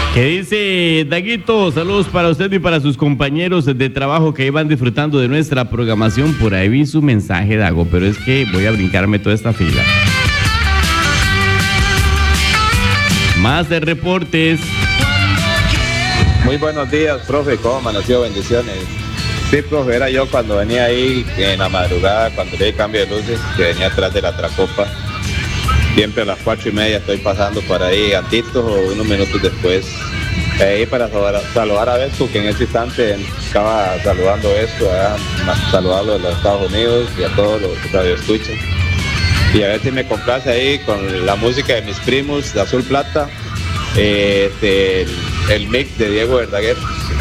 ¿Qué dice Daguito? Saludos para usted y para sus compañeros de trabajo que iban disfrutando de nuestra programación. Por ahí vi su mensaje, Dago, pero es que voy a brincarme toda esta fila. Más de reportes. Muy buenos días, profe. ¿Cómo amaneció? Bendiciones. Sí, profe, era yo cuando venía ahí en la madrugada, cuando le di cambio de luces, que venía atrás de la Tracopa. Siempre a las 4:30 estoy pasando por ahí antitos o unos minutos después. Ahí para saludar a Vesco, que en ese instante estaba saludando esto, saludarlo de los Estados Unidos y a todos los radioescuchas. Y a ver si me complace ahí con la música de mis primos de Azul Plata, el mix de Diego Verdaguer.